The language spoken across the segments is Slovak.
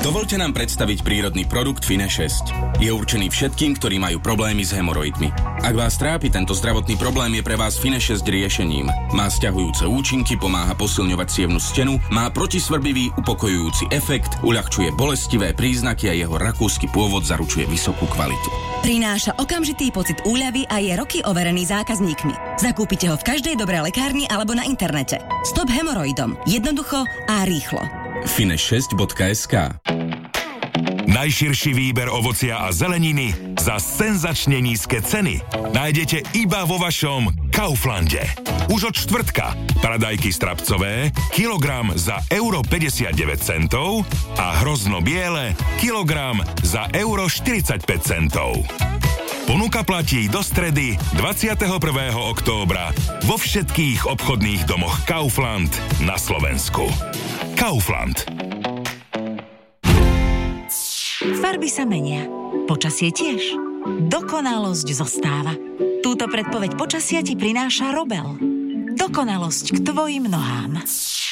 Dovoľte nám predstaviť prírodný produkt Fine 6. Je určený všetkým, ktorí majú problémy s hemoroidmi. Ak vás trápi tento zdravotný problém, je pre vás Fine 6 riešením. Má sťahujúce účinky, pomáha posilňovať cievnu stenu, má protisvrbivý upokojujúci efekt, uľahčuje bolestivé príznaky a jeho rakúsky pôvod zaručuje vysokú kvalitu. Prináša okamžitý pocit úľavy a je roky overený zákazníkmi. Zakúpite ho v každej dobrej lekárni alebo na internete. Stop hemoroidom. Jednoducho a rýchlo. Fine6.sk. Najširší výber ovocia a zeleniny za senzačne nízke ceny nájdete iba vo vašom Kauflande. Už od štvrtka paradajky strapcové kilogram za euro 59 centov a hrozno biele kilogram za euro 45 centov. Ponuka platí do stredy 21. októbra vo všetkých obchodných domoch Kaufland na Slovensku. Kaufland. Farby sa menia. Počasie tiež. Dokonalosť zostáva. Túto predpoveď počasia ti prináša Robel. Dokonalosť k tvojim nohám.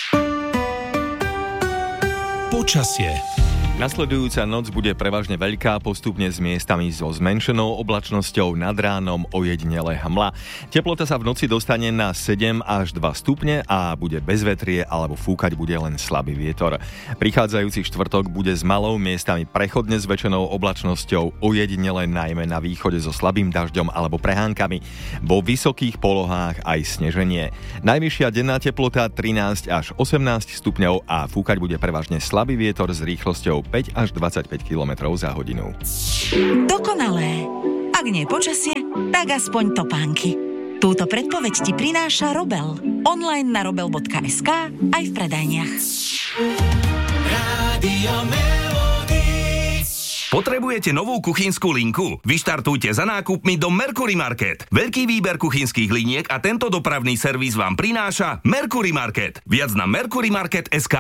Počasie. Nasledujúca noc bude prevažne veľká, postupne s miestami so zmenšenou oblačnosťou, nad ránom ojedinele hmla. Teplota sa v noci dostane na 7 až 2 stupne a bude bezvetrie alebo fúkať bude len slabý vietor. Prichádzajúci štvrtok bude s malou, miestami prechodne zväčšenou oblačnosťou, ojedinele najmä na východe so slabým dažďom alebo prehánkami. Vo vysokých polohách aj sneženie. Najvyššia denná teplota 13 až 18 stupňov a fúkať bude prevažne slabý vietor s rýchlosťou 5 až 25 km za hodinu. Dokonalé. Ak nie počasie, tak aspoň topánky. Túto predpoveď ti prináša Robel. Online na robel.sk aj v predajniach. Rádio Melody. Potrebujete novú kuchynskú linku? Vyštartujte za nákupmi do Mercury Market. Veľký výber kuchynských liniek a tento dopravný servis vám prináša Mercury Market. Viac na mercurymarket.sk.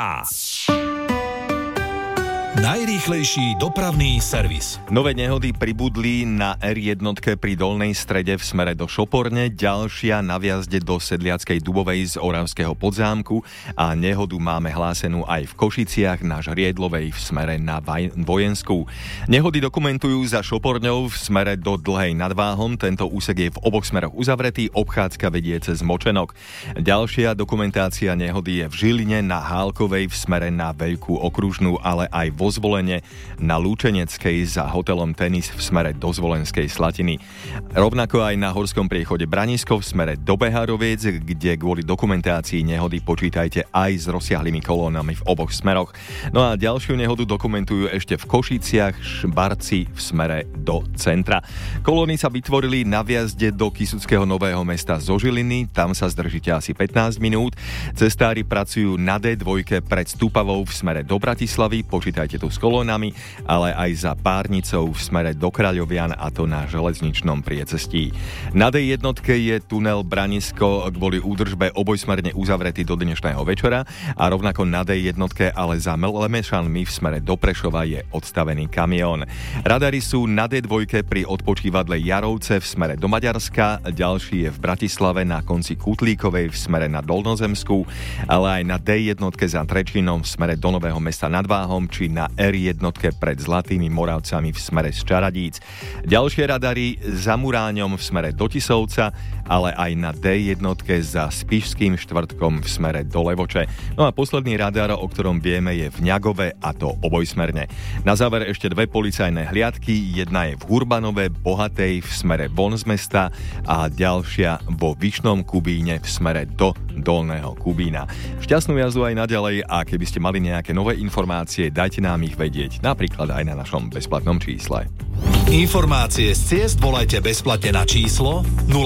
Najrýchlejší dopravný servis. Nové nehody pribudli na R1 pri Dolnej Strede v smere do Šoporne, ďalšia na vjazde do Sedliackej Dubovej z Oravského Podzámku a nehodu máme hlásenú aj v Košiciach na Žriedlovej v smere na Vojenskú. Nehody dokumentujú za Šoporňou v smere do Dlhej nad Váhom, tento úsek je v oboch smeroch uzavretý, obchádzka vedie cez Močenok. Ďalšia dokumentácia nehody je v Žiline na Hálkovej v smere na Veľkú okružnú, ale aj vo Zvolenie na Lúčeneckej za hotelom Tenis v smere do Zvolenskej Slatiny. Rovnako aj na horskom priechode Branisko v smere do Beharoviec, kde kvôli dokumentácii nehody počítajte aj s rozsiahlými kolónami v oboch smeroch. No a ďalšiu nehodu dokumentujú ešte v Košiciach, Šbarci v smere do centra. Kolóny sa vytvorili na vjazde do Kysuckého Nového Mesta zo Žiliny, tam sa zdržíte asi 15 minút. Cestári pracujú na D2 pred Stupavou v smere do Bratislavy, počítajte tu s kolónami, ale aj za Párnicou v smere do Kráľovian, a to na železničnom priecestí. Na D1 je tunel Branisko kvôli údržbe obojsmerne uzavretý do dnešného večera a rovnako na D1, ale za Lemešanmi v smere do Prešova je odstavený kamión. Radary sú na D2 pri odpočívadle Jarovce v smere do Maďarska, ďalší je v Bratislave na konci Kutlíkovej v smere na Dolnozemskú, ale aj na D1 za Trečinom v smere do Nového Mesta nad Váhom či na R1 pred Zlatými Moravcami v smere z Čaradíc. Ďalšie radary za Muráňom v smere do Tisovca, ale aj na D1 za Spišským Štvrtkom v smere do Levoče. No a posledný radar, o ktorom vieme, je v Ňagove, a to obojsmerne. Na záver ešte dve policajné hliadky, jedna je v Hurbanove Bohatej v smere von z mesta a ďalšia vo Vyšnom Kubíne v smere do Dolného Kubína. Šťastnú jazdu aj naďalej a keby ste mali nejaké nové informácie, dajte nám ich vedieť, napríklad aj na našom bezplatnom čísle. Informácie z ciest volajte bezplatne na číslo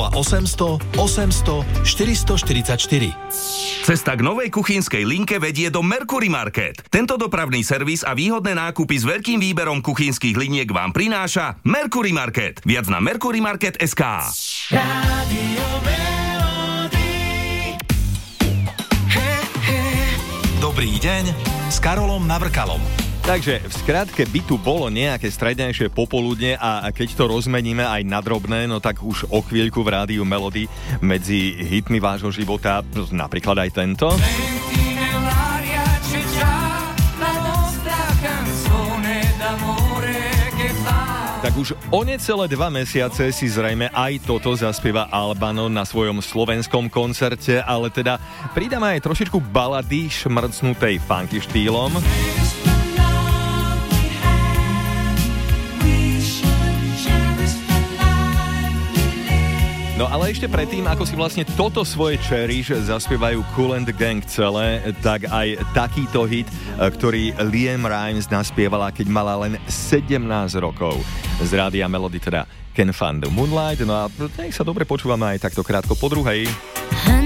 0800 800 444. Cesta k novej kuchynskej linke vedie do Mercury Market. Tento dopravný servis a výhodné nákupy s veľkým výberom kuchynských liniek vám prináša Mercury Market. Viac na mercurymarket.sk. Rádio Melody. Dobrý deň s Karolom Navrkalom. Takže v skratke by tu bolo nejaké strednejšie popoludne a keď to rozmeníme aj na drobné, no tak už o chvíľku v Rádiu Melody medzi hitmi vášho života, napríklad aj tento. Tak už o necelé 2 mesiace si zrejme aj toto zaspieva Albano na svojom slovenskom koncerte, ale teda pridáme aj trošičku balady šmrcnutej funky štýlom. No ale ešte predtým, ako si vlastne toto svoje Cherish zaspievajú Kool and the Gang celé, tak aj takýto hit, ktorý Liam Rimes naspievala, keď mala len 17 rokov. Z rádia Melody teda Can Find the Moonlight, no a nech sa dobre počúvame aj takto krátko po druhej.